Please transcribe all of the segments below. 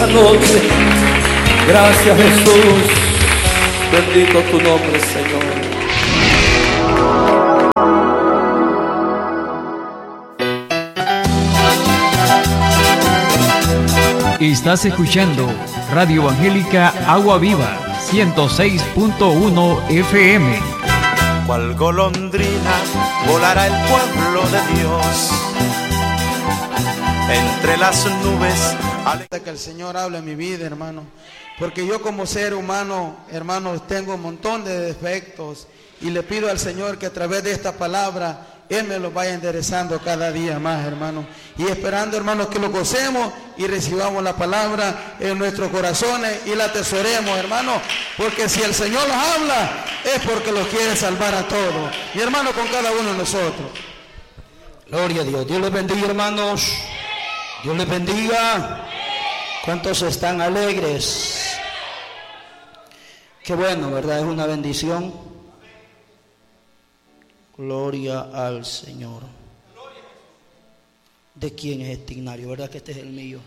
noche. Gracias, Jesús. Bendito tu nombre, Señor. Estás escuchando Radio Evangélica Agua Viva 106.1 FM. Cual golondrina volará el pueblo de Dios entre las nubes. Que el Señor hable en mi vida, hermano, porque yo como ser humano, hermano, tengo un montón de defectos y le pido al Señor que a través de esta palabra Él me lo vaya enderezando cada día más, hermano, y esperando, hermanos, que lo gocemos y recibamos la palabra en nuestros corazones y la atesoremos, hermano, porque si el Señor los habla es porque los quiere salvar a todos, y hermano, con cada uno de nosotros. Gloria a Dios. Dios les bendiga, hermanos. Dios les bendiga. ¿Cuántos están alegres? Qué bueno, ¿verdad? Es una bendición. Gloria al Señor. ¿De quién es este Ignario? ¿Verdad que este es el mío?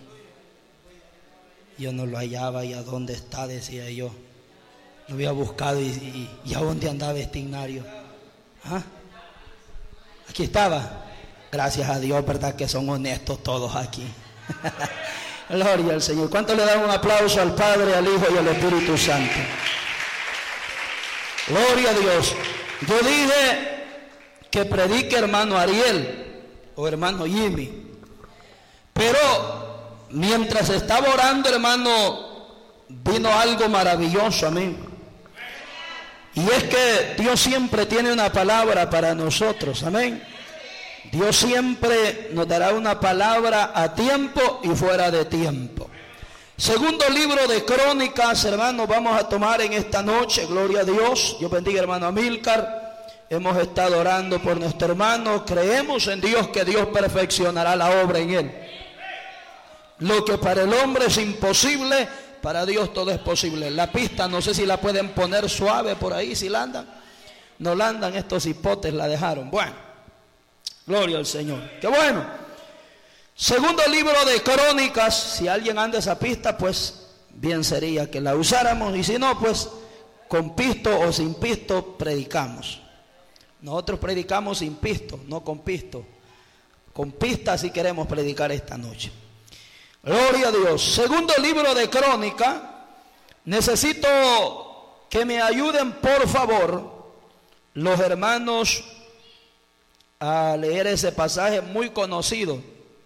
Yo no lo hallaba, y a dónde está, decía yo. Lo había buscado y a dónde andaba este Ignario. ¿Ah? Aquí estaba. Gracias a Dios, ¿verdad? Que son honestos todos aquí. Gloria al Señor. ¿Cuánto le dan un aplauso al Padre, al Hijo y al Espíritu Santo? Gloria a Dios. Yo dije que predique hermano Ariel o hermano Jimmy, pero mientras estaba orando, hermano, vino algo maravilloso a mí, y es que Dios siempre tiene una palabra para nosotros. Amén. Dios siempre nos dará una palabra a tiempo y fuera de tiempo. Segundo libro de Crónicas, hermanos, vamos a tomar en esta noche. Gloria a Dios. Dios bendiga, hermano Amílcar. Hemos estado orando por nuestro hermano. Creemos en Dios, que Dios perfeccionará la obra en él. Lo que para el hombre es imposible, para Dios todo es posible. La pista, no sé si la pueden poner suave por ahí, si la andan. No la andan, estos hipotes la dejaron. Bueno. Gloria al Señor. ¡Qué bueno! Segundo libro de Crónicas. Si alguien anda esa pista, pues bien sería que la usáramos. Y si no, pues con pisto o sin pisto predicamos. Nosotros predicamos sin pisto, no con pisto. Con pista si queremos predicar esta noche. Gloria a Dios. Segundo libro de Crónicas. Necesito que me ayuden, por favor, los hermanos, a leer ese pasaje muy conocido,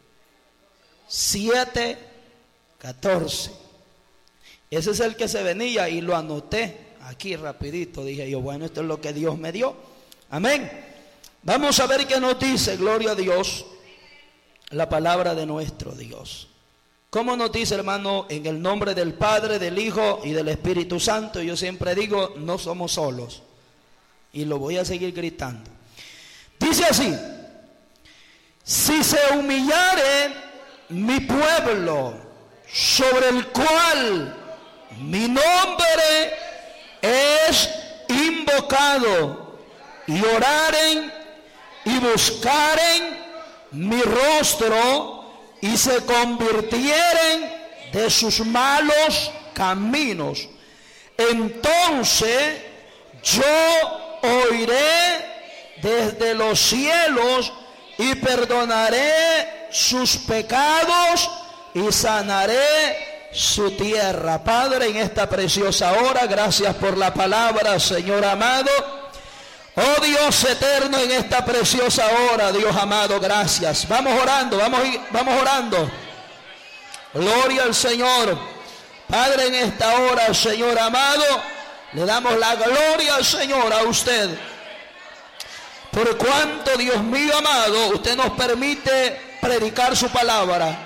7:14. Ese es el que se venía y lo anoté aquí rapidito. Dije yo, bueno, esto es lo que Dios me dio. Amén. Vamos a ver qué nos dice, gloria a Dios, la palabra de nuestro Dios. ¿Cómo nos dice, hermano? En el nombre del Padre, del Hijo y del Espíritu Santo. Yo siempre digo, no somos solos, y lo voy a seguir gritando. Dice así: si se humillare mi pueblo, sobre el cual mi nombre es invocado, y oraren y buscaren mi rostro, y se convirtieren de sus malos caminos, entonces yo oiré desde los cielos y perdonaré sus pecados y sanaré su tierra. Padre, en esta preciosa hora, gracias por la palabra, Señor amado. Oh Dios eterno, en esta preciosa hora, Dios amado, gracias. Vamos orando, vamos orando. Gloria al Señor. Padre, en esta hora, Señor amado, le damos la gloria al Señor, a usted. Por cuanto, Dios mío amado, usted nos permite predicar su palabra.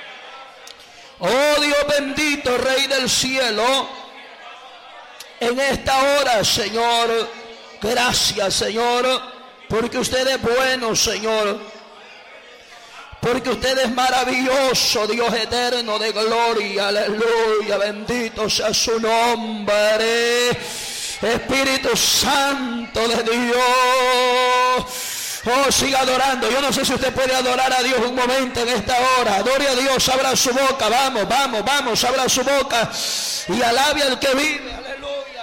Oh Dios bendito, Rey del cielo, en esta hora, Señor, gracias, Señor, porque usted es bueno, Señor, porque usted es maravilloso, Dios eterno de gloria, aleluya, bendito sea su nombre. Espíritu Santo de Dios, Oh, siga adorando. Yo no sé si usted puede adorar a Dios un momento en esta hora. Adore a Dios, abra su boca. Vamos, vamos, vamos, abra su boca y alabe al que vive. Aleluya.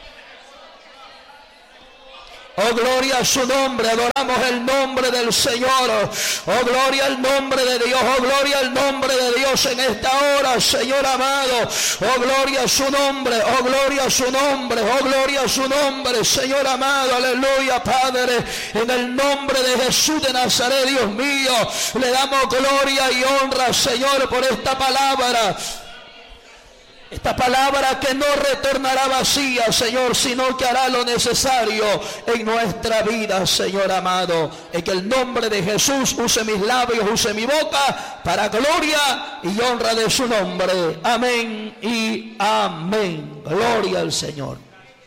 Oh, gloria a su nombre. Adoramos el nombre del Señor. Oh, gloria al nombre de Dios. Oh, gloria al nombre de Dios en esta hora, Señor amado. Oh, gloria a su nombre. Oh, gloria a su nombre. Oh, gloria a su nombre, Señor amado. Aleluya, Padre. En el nombre de Jesús de Nazaret, Dios mío, le damos gloria y honra, Señor, por esta palabra. Esta palabra que no retornará vacía, Señor, sino que hará lo necesario en nuestra vida, Señor amado. En que el nombre de Jesús use mis labios, use mi boca, para gloria y honra de su nombre. Amén y amén. Gloria al Señor.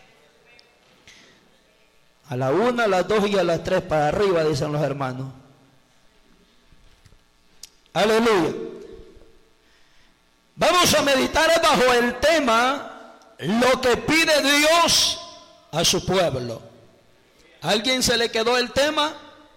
A la 1, a las 2 y a las 3 para arriba, dicen los hermanos. Aleluya. Vamos a meditar bajo el tema lo que pide Dios a su pueblo. ¿A alguien se le quedó el tema?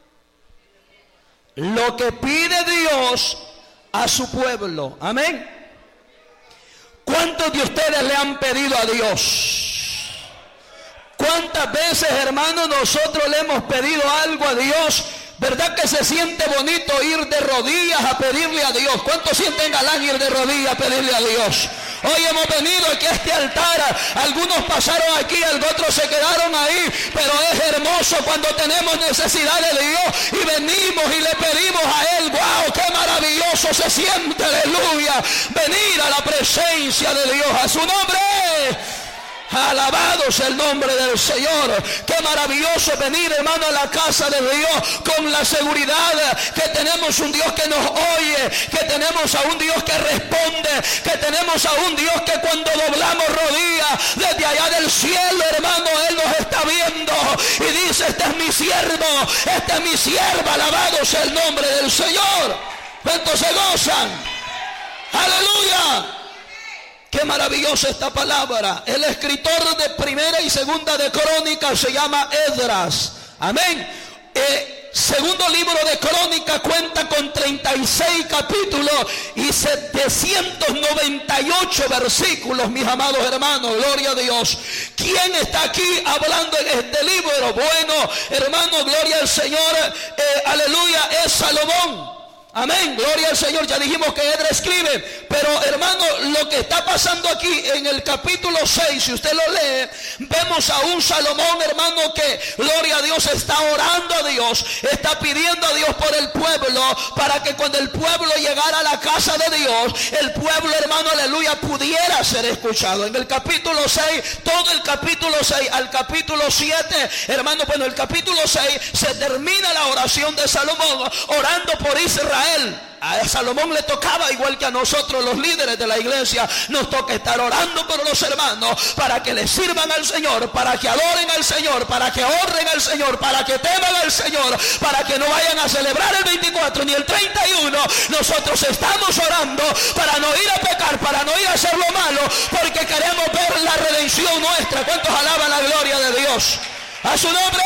Lo que pide Dios a su pueblo. Amén. ¿Cuántos de ustedes le han pedido a Dios? ¿Cuántas veces, hermanos, nosotros le hemos pedido algo a Dios? ¿Verdad que se siente bonito ir de rodillas a pedirle a Dios? ¿Cuántos sienten galán ir de rodillas a pedirle a Dios? Hoy hemos venido aquí a este altar. Algunos pasaron aquí, otros se quedaron ahí. Pero es hermoso cuando tenemos necesidad de Dios y venimos y le pedimos a Él. ¡Wow! ¡Qué maravilloso se siente! ¡Aleluya! Venir a la presencia de Dios, a su nombre. Alabado sea el nombre del Señor. Qué maravilloso venir, hermano, a la casa de Dios con la seguridad que tenemos un Dios que nos oye, que tenemos a un Dios que responde, que tenemos a un Dios que cuando doblamos rodillas desde allá del cielo, hermano, Él nos está viendo y dice: este es mi siervo, esta es mi sierva. Alabado sea el nombre del Señor. ¿Cuántos se gozan? Aleluya. Qué maravillosa esta palabra. El escritor de Primera y Segunda de Crónicas se llama Esdras. Amén. Segundo libro de Crónicas cuenta con 36 capítulos y 798 versículos, mis amados hermanos. Gloria a Dios. ¿Quién está aquí hablando en este libro? Bueno, hermano, gloria al Señor. Aleluya, es Salomón. Amén, gloria al Señor. Ya dijimos que Esdras escribe, pero hermano, lo que está pasando aquí en el capítulo 6, si usted lo lee, vemos a un Salomón, hermano, que, gloria a Dios, está orando a Dios, está pidiendo a Dios por el pueblo, para que cuando el pueblo llegara a la casa de Dios, el pueblo, hermano, aleluya, pudiera ser escuchado. En el capítulo 6, todo el capítulo 6 al capítulo 7, hermano, bueno, el capítulo 6 se termina la oración de Salomón orando por Israel. A Salomón le tocaba, igual que a nosotros los líderes de la iglesia, nos toca estar orando por los hermanos para que les sirvan al Señor, para que adoren al Señor, para que honren al Señor, para que teman al Señor, para que no vayan a celebrar el 24 ni el 31. Nosotros estamos orando para no ir a pecar, para no ir a hacer lo malo, porque queremos ver la redención nuestra. ¿Cuántos alaban la gloria de Dios? A su nombre.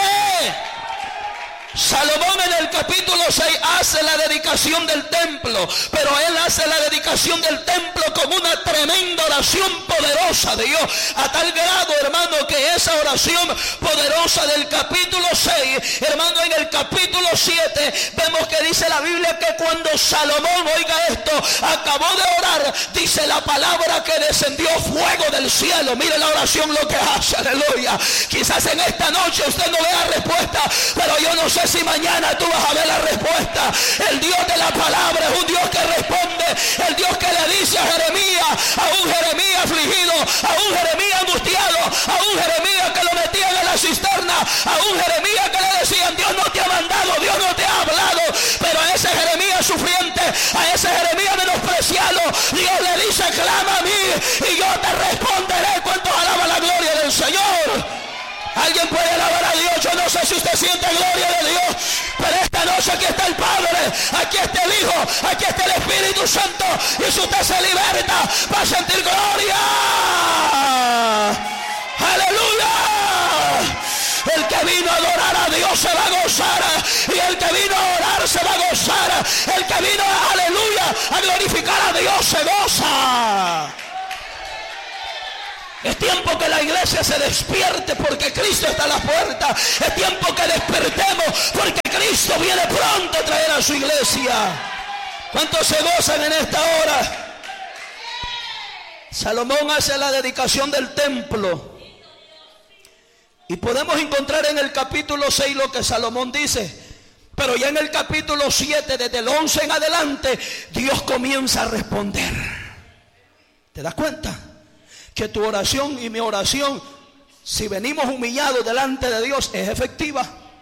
Salomón en el capítulo 6 hace la dedicación del templo, pero él hace la dedicación del templo con una tremenda oración poderosa de Dios, a tal grado, hermano, que esa oración poderosa del capítulo 6, hermano, en el capítulo 7 vemos que dice la Biblia que cuando Salomón, oiga esto, acabó de orar, dice la palabra que descendió fuego del cielo. Mire la oración lo que hace, aleluya. Quizás en esta noche usted no vea respuesta, pero yo no sé si mañana tú vas a ver la respuesta. El Dios de la palabra es un Dios que responde, el Dios que le dice a Jeremías, a un Jeremías afligido, a un Jeremías angustiado, a un Jeremías que lo metían en la cisterna, a un Jeremías que le decían: Dios no te ha mandado, Dios no te ha hablado. Pero a ese Jeremías sufriente, a ese Jeremías menospreciado, Dios le dice: clama a mí y yo te responderé. ¿Cuántos alaban la gloria del Señor? ¿Alguien puede alabar a Dios? Yo no sé si usted siente gloria de Dios, pero esta noche aquí está el Padre, aquí está el Hijo, aquí está el Espíritu Santo, y si usted se liberta va a sentir gloria. ¡Aleluya! El que vino a adorar a Dios Dios se va a gozar. Y el que vino a orar se va a gozar. El que vino, aleluya, a glorificar a Dios se goza. Es tiempo que la iglesia se despierte porque Cristo está a la puerta. Es tiempo que despertemos porque Cristo viene pronto a traer a su iglesia. ¿Cuántos se gozan en esta hora? Salomón hace la dedicación del templo. Y podemos encontrar en el capítulo 6 lo que Salomón dice. Pero ya en el capítulo 7, desde el 11 en adelante, Dios comienza a responder. ¿Te das cuenta? Que tu oración y mi oración, si venimos humillados delante de Dios, es efectiva.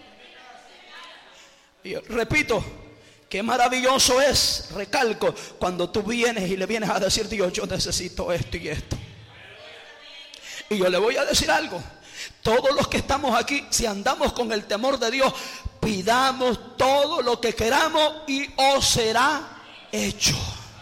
Y repito, qué maravilloso es, recalco, cuando tú vienes y le vienes a decir: Dios, yo necesito esto y esto. Y yo le voy a decir algo: todos los que estamos aquí, si andamos con el temor de Dios, pidamos todo lo que queramos y os será hecho.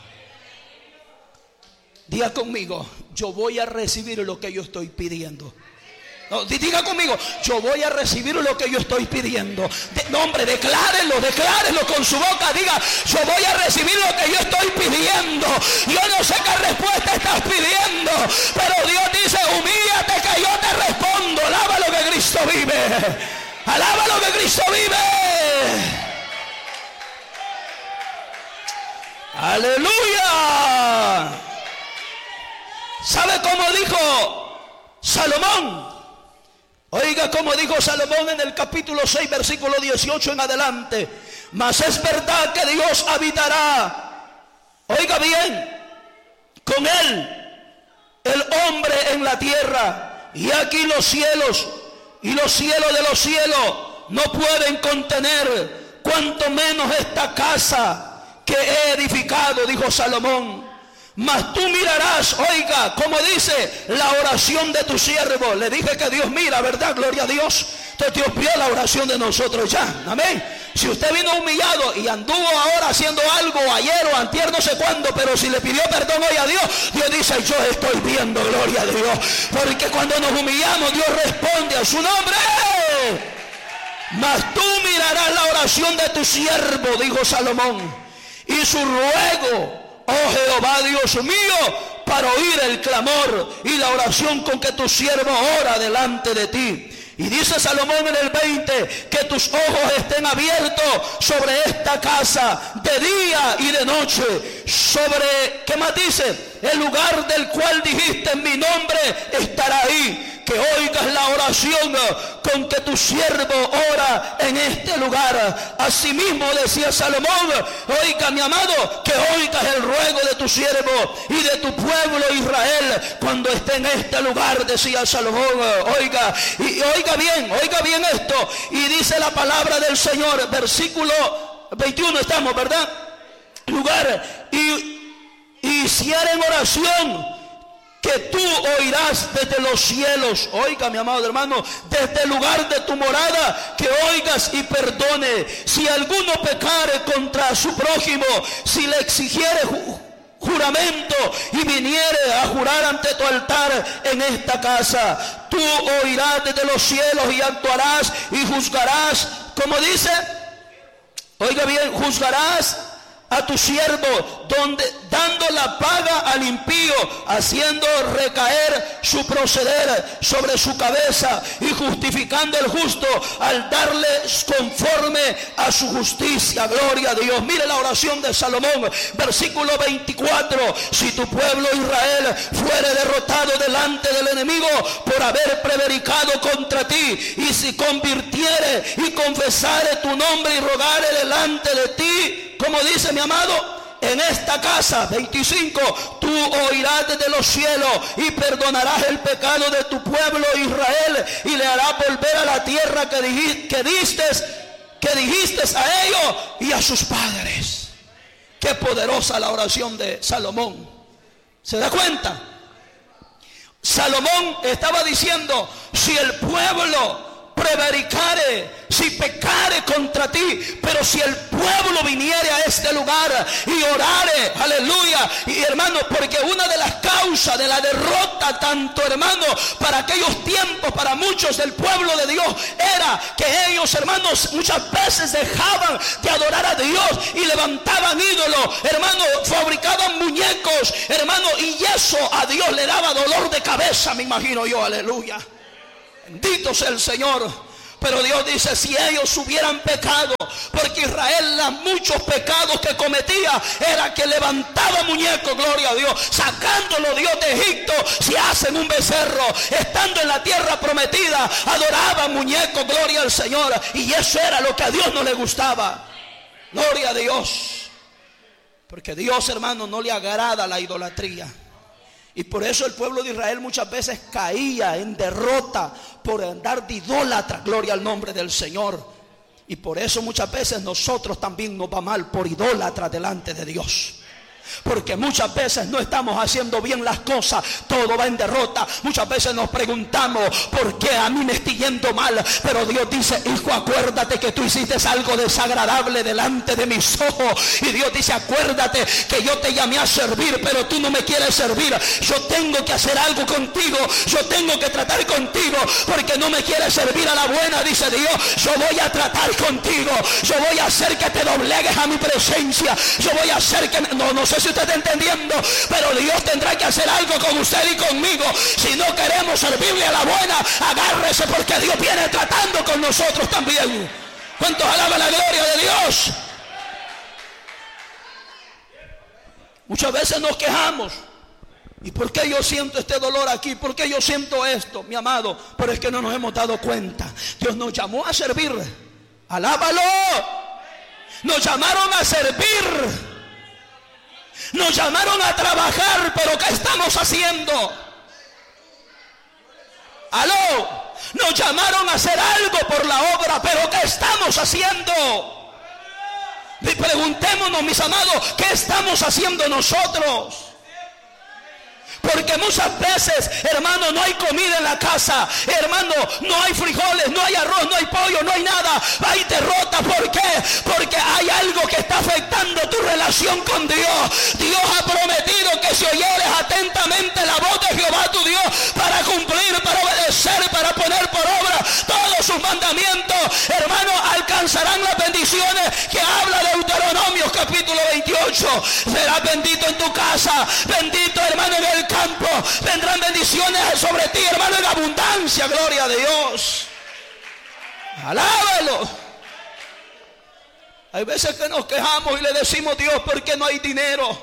Diga conmigo: yo voy a recibir lo que yo estoy pidiendo. No, diga conmigo: yo voy a recibir lo que yo estoy pidiendo. Hombre, declárelo con su boca. Diga: yo voy a recibir lo que yo estoy pidiendo. Yo no sé qué respuesta estás pidiendo, pero Dios dice: humíllate que yo te respondo. Alaba lo que Cristo vive. Alaba lo que Cristo vive. Aleluya. ¿Sabe cómo dijo Salomón? Oiga cómo dijo Salomón en el capítulo 6, versículo 18 en adelante: mas es verdad que Dios habitará, oiga bien, con él el hombre en la tierra, y aquí los cielos y los cielos de los cielos no pueden contener, cuanto menos esta casa que he edificado, dijo Salomón. Mas tú mirarás, oiga, como dice, la oración de tu siervo. Le dije que Dios mira, ¿verdad? Gloria a Dios. Entonces Dios vio la oración de nosotros ya, amén. Si usted vino humillado y anduvo ahora haciendo algo ayer o antier, no sé cuándo, pero si le pidió perdón hoy a Dios, Dios dice: yo estoy viendo, gloria a Dios. Porque cuando nos humillamos, Dios responde a su nombre. Mas tú mirarás la oración de tu siervo, dijo Salomón, y su ruego, oh Jehová Dios mío, para oír el clamor y la oración con que tu siervo ora delante de ti. Y dice Salomón en el 20: que tus ojos estén abiertos sobre esta casa de día y de noche. Sobre, ¿qué más dice? El lugar del cual dijiste: mi nombre estará ahí. Que oigas la oración con que tu siervo ora en este lugar. Asimismo decía Salomón: oiga, mi amado, que oigas el ruego de tu siervo y de tu pueblo Israel cuando esté en este lugar, decía Salomón. Oiga, y oiga bien esto. Y dice la palabra del Señor, versículo 21 estamos, ¿verdad? Lugar, y hicieren oración, que tú oirás desde los cielos. Oiga, mi amado hermano, desde el lugar de tu morada, que oigas y perdone. Si alguno pecare contra su prójimo, si le exigiere juramento y viniere a jurar ante tu altar en esta casa, tú oirás desde los cielos y actuarás y juzgarás. ¿Cómo dice? Oiga bien, juzgarás a tu siervo, dando la paga al impío, haciendo recaer su proceder sobre su cabeza, y justificando el justo al darle conforme a su justicia. Gloria a Dios. Mire la oración de Salomón, versículo 24: si tu pueblo Israel fuere derrotado delante del enemigo por haber prevaricado contra ti, y si convirtiere y confesare tu nombre y rogare delante de ti, como dice mi amado, en esta casa, 25, tú oirás desde los cielos y perdonarás el pecado de tu pueblo Israel, y le harás volver a la tierra que dijiste a ellos y a sus padres. Qué poderosa la oración de Salomón. ¿Se da cuenta? Salomón estaba diciendo: si el pueblo prevaricare, si pecare contra ti, pero si el pueblo viniere a este lugar y orare, aleluya. Y hermano, porque una de las causas de la derrota, tanto hermano, para aquellos tiempos, para muchos del pueblo de Dios, era que ellos, hermanos, muchas veces dejaban de adorar a Dios y levantaban ídolos, hermano, fabricaban muñecos, hermano, y eso a Dios le daba dolor de cabeza, me imagino yo, aleluya. Bendito sea el Señor. Pero Dios dice, si ellos hubieran pecado, porque Israel, los muchos pecados que cometía era que levantaba muñecos, gloria a Dios, sacándolo Dios de Egipto. Si hacen un becerro, estando en la tierra prometida, adoraban muñecos, gloria al Señor. Y eso era lo que a Dios no le gustaba. Gloria a Dios. Porque Dios, hermano, no le agrada la idolatría. Y por eso el pueblo de Israel muchas veces caía en derrota por andar de idólatra, gloria al nombre del Señor. Y por eso muchas veces nosotros también nos va mal por idólatra delante de Dios. Porque muchas veces no estamos haciendo bien las cosas, todo va en derrota. Muchas veces nos preguntamos, ¿por qué a mí me estoy yendo mal? Pero Dios dice, hijo, acuérdate que tú hiciste algo desagradable delante de mis ojos. Y Dios dice, acuérdate que yo te llamé a servir, pero tú no me quieres servir. Yo tengo que hacer algo contigo, yo tengo que tratar contigo, porque no me quieres servir a la buena, dice Dios. Yo voy a tratar contigo, yo voy a hacer que te doblegues a mi presencia, yo voy a hacer que... No sé si usted está entendiendo, pero Dios tendrá que hacer algo con usted y conmigo. Si no queremos servirle a la buena, agárrese, porque Dios viene tratando con nosotros también. ¿Cuántos alaban la gloria de Dios? Muchas veces nos quejamos. ¿Y por qué yo siento este dolor aquí? ¿Por qué yo siento esto, mi amado? Pero es que no nos hemos dado cuenta. Dios nos llamó a servir. Alábalo. Nos llamaron a servir. Nos llamaron a trabajar, pero ¿qué estamos haciendo? Aló, nos llamaron a hacer algo por la obra, pero ¿qué estamos haciendo? Y preguntémonos, mis amados, ¿qué estamos haciendo nosotros? Porque muchas veces, hermano, no hay comida en la casa, hermano, no hay frijoles, no hay arroz, no hay pollo, no hay nada, hay derrota. ¿Por qué? Porque hay algo que está afectando tu relación con Dios. Dios ha prometido que si oyeres atentamente la voz de Jehová tu Dios, para cumplir, para obedecer, para poner por obra todos sus mandamientos, hermano, alcanzarán las bendiciones que habla Deuteronomio capítulo 28. Serás bendito en tu casa, bendito, hermano, en el campo, vendrán bendiciones sobre ti, hermano, en abundancia, gloria a Dios. Alábalo. Hay veces que nos quejamos y le decimos, Dios, ¿por qué no hay dinero?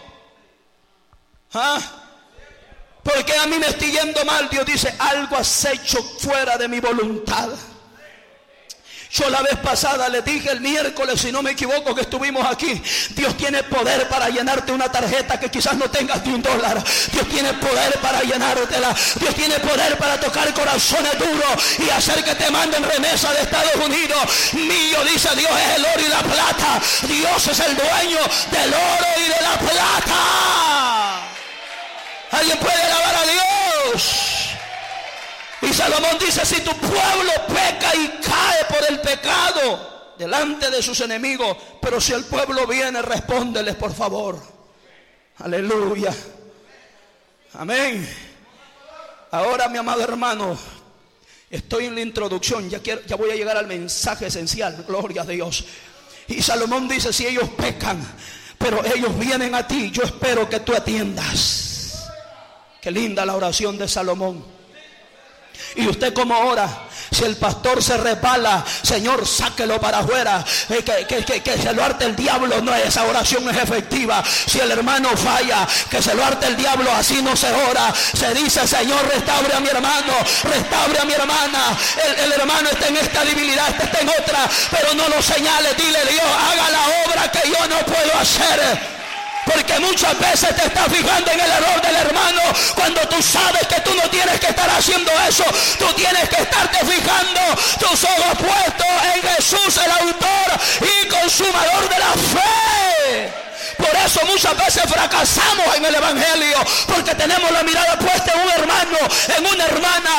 ¿Por qué a mí me estoy yendo mal? Dios dice, algo has hecho fuera de mi voluntad. Yo la vez pasada le dije, el miércoles, si no me equivoco, que estuvimos aquí, Dios tiene poder para llenarte una tarjeta que quizás no tengas ni $1. Dios tiene poder para llenártela. Dios tiene poder para tocar corazones duros y hacer que te manden remesa de Estados Unidos. Mío, dice Dios, es el oro y la plata. Dios es el dueño del oro y de la plata. ¿Alguien puede alabar a Dios? Y Salomón dice, si tu pueblo peca y cae por el pecado delante de sus enemigos, pero si el pueblo viene, respóndeles, por favor. Aleluya. Amén. Ahora, mi amado hermano, estoy en la introducción, ya voy a llegar al mensaje esencial, gloria a Dios. Y Salomón dice, si ellos pecan, pero ellos vienen a ti, yo espero que tú atiendas. Qué linda la oración de Salomón. Y usted como ora, si el pastor se resbala, Señor, sáquelo para afuera, que se lo arte el diablo. No, esa oración no es efectiva. Si el hermano falla, que se lo arte el diablo, así no se ora. Se dice, Señor, restaure a mi hermano, restaure a mi hermana. El hermano está en esta debilidad, este está en otra, pero no lo señale. Dile, Dios, haga la obra que yo no puedo hacer. Porque muchas veces te estás fijando en el error del hermano, cuando tú sabes que tú no tienes que estar haciendo eso. Tú tienes que estarte fijando tus ojos puestos en Jesús, el autor y consumador de la fe. Por eso muchas veces fracasamos en el evangelio, porque tenemos la mirada puesta en un hermano, en una hermana,